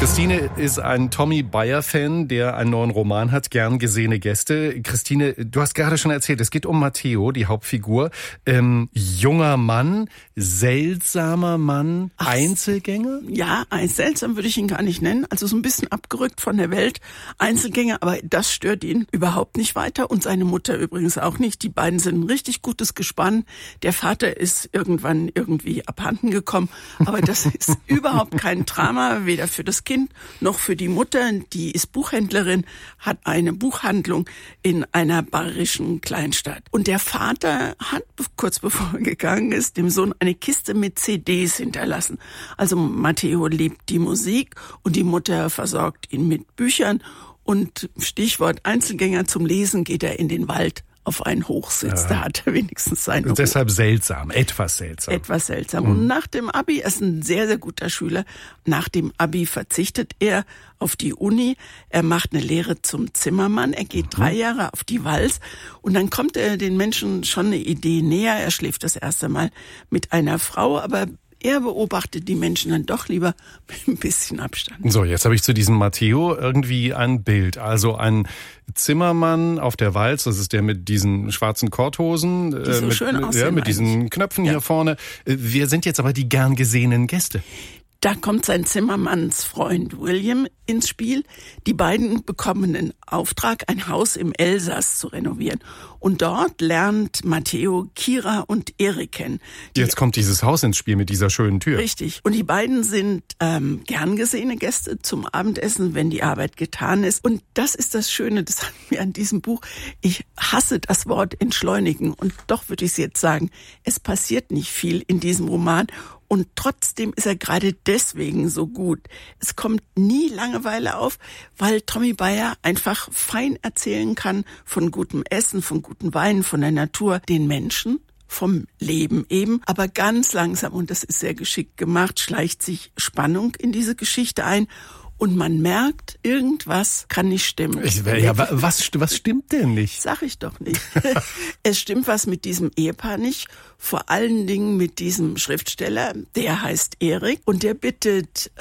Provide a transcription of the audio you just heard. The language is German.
Christine ist ein Tommy Bayer-Fan, der einen neuen Roman hat, gern gesehene Gäste. Christine, du hast gerade schon erzählt, es geht um Matteo, die Hauptfigur. Junger Mann, seltsamer Mann, Einzelgänger? Ja, seltsam würde ich ihn gar nicht nennen. Also so ein bisschen abgerückt von der Welt. Einzelgänger, aber das stört ihn überhaupt nicht weiter. Und seine Mutter übrigens auch nicht. Die beiden sind ein richtig gutes Gespann. Der Vater ist irgendwann irgendwie abhanden gekommen. Aber das ist überhaupt kein Drama, weder für das Kind noch für die Mutter. Die ist Buchhändlerin, hat eine Buchhandlung in einer bayerischen Kleinstadt. Und der Vater hat, kurz bevor er gegangen ist, dem Sohn eine Kiste mit CDs hinterlassen. Also Matteo liebt die Musik und die Mutter versorgt ihn mit Büchern. Und Stichwort Einzelgänger, zum Lesen geht er in den Wald auf einen Hochsitz. Ja. Da hat er wenigstens seine Ruhe. Deshalb seltsam, etwas seltsam. Etwas seltsam. Und nach dem Abi, er ist ein sehr, sehr guter Schüler, nach dem Abi verzichtet er auf die Uni. Er macht eine Lehre zum Zimmermann. Er geht 3 Jahre auf die Walz. Und dann kommt er den Menschen schon eine Idee näher. Er schläft das erste Mal mit einer Frau, aber er beobachtet die Menschen dann doch lieber mit ein bisschen Abstand. So, jetzt habe ich zu diesem Matteo irgendwie ein Bild. Also ein Zimmermann auf der Walz, das ist der mit diesen schwarzen Korthosen. Die so schön aussehen. Ja, mit diesen Knöpfen hier vorne. Wir sind jetzt aber die gern gesehenen Gäste. Da kommt sein Zimmermannsfreund William ins Spiel. Die beiden bekommen einen Auftrag, ein Haus im Elsass zu renovieren. Und dort lernt Matteo Kira und Erik kennen. Jetzt kommt dieses Haus ins Spiel mit dieser schönen Tür. Richtig. Und die beiden sind gern gesehene Gäste zum Abendessen, wenn die Arbeit getan ist. Und das ist das Schöne, das hat mir an diesem Buch. Ich hasse das Wort entschleunigen. Und doch würde ich es jetzt sagen, es passiert nicht viel in diesem Roman. Und trotzdem ist er gerade deswegen so gut. Es kommt nie Langeweile auf, weil Tommy Bayer einfach fein erzählen kann von gutem Essen, von guten Weinen, von der Natur, den Menschen, vom Leben eben. Aber ganz langsam, und das ist sehr geschickt gemacht, schleicht sich Spannung in diese Geschichte ein. Und man merkt, irgendwas kann nicht stimmen. Was stimmt denn nicht? Sag ich doch nicht. Es stimmt was mit diesem Ehepaar nicht. Vor allen Dingen mit diesem Schriftsteller, der heißt Erik und der bittet